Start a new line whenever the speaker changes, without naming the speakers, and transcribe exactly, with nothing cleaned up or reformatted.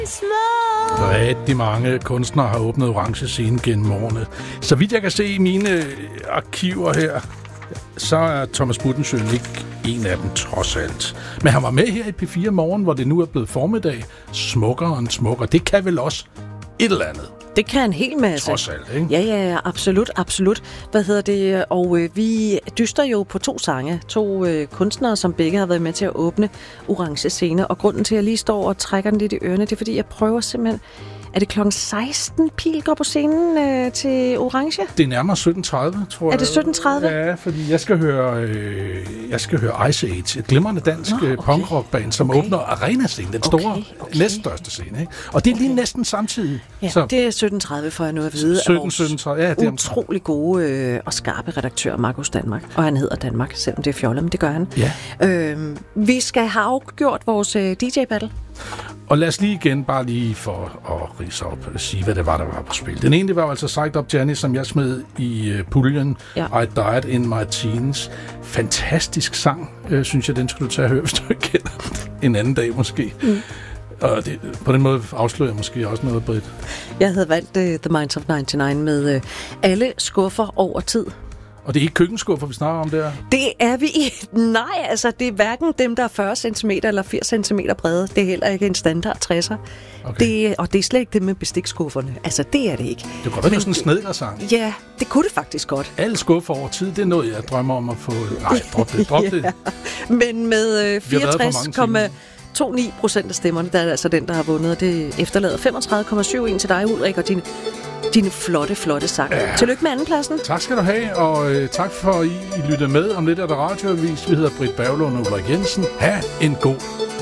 Rigtig mange kunstnere har åbnet Orange Scene gennem årene. Så vidt jeg kan se i mine arkiver her, så er Thomas Buttensøen ikke en af dem trods alt. Men han var med her i P fire Morgen, hvor det nu er blevet formiddag. Smukkere end smukker. Det kan vel også et eller andet.
Det kan en hel masse.
Trods alt, ikke?
Ja, ja, absolut, absolut. Hvad hedder det? Og øh, vi dyster jo på to sange. To øh, kunstnere, som begge har været med til at åbne Orange Scene. Og grunden til, at jeg lige står og trækker den lidt i ørerne, det er, fordi jeg prøver simpelthen... Er det klokken seksten, Pil går på scenen øh, til Orange?
Det er nærmere sytten tredive, tror jeg.
Er det sytten tredive?
Ja, fordi jeg skal høre, øh, jeg skal høre Ice Age, et glimrende dansk okay. punkrockband, som okay. åbner Arena-scenen, den store, okay. Okay. næststørste scene. Ikke? Og det er okay. lige næsten samtidig.
Ja, så det er sytten tredive, for jeg nu at vide
sytten, sytten tredive, ja, det er
utrolig gode øh, og skarpe redaktør, Markus Danmark. Og han hedder Danmark, selvom det er fjollet, men det gør han.
Ja.
Øh, vi skal have afgjort vores øh, D J-battle.
Og lad os lige igen, bare lige for at ridse op og sige, hvad det var, der var på spil. Den ene, det var altså Psyched Up Janis, som jeg smed i uh, puljen. Ja. I Died in My Teens. Fantastisk sang, øh, synes jeg, den skulle du tage og høre, hvis du ikke kender en anden dag måske. Mm. Og det, på den måde afslører jeg måske også noget, Britt.
Jeg havde valgt uh, The Minds of nioghalvfems med uh, alle skuffer over tid.
Og det er ikke køkkenskuffer, vi snakker om der?
Det er vi ikke. Nej, altså det er hverken dem, der er fyrre centimeter eller firs centimeter brede. Det er heller ikke en standard tresser. Okay. Det, og det er slet ikke det med bestikskufferne. Altså det er det ikke.
Det kunne da være sådan en snedkersang.
Ja, det kunne det faktisk godt.
Alle skuffer over tid, det er noget, jeg drømmer om at få... Nej, drop det, drop det.
Ja. Men med øh, fireogtres komma to ni procent af stemmerne, der er altså den, der har vundet. Det efterlader femogtredive komma syv en til dig, Ulrik, og din... Dine flotte, flotte sang. Ja. Tillykke med andenpladsen.
Tak skal du have, og øh, tak for, at I, I lyttede med. Om lidt er der radioavis. Vi hedder Britt Berglund og Ulrik Jensen. Ha' en god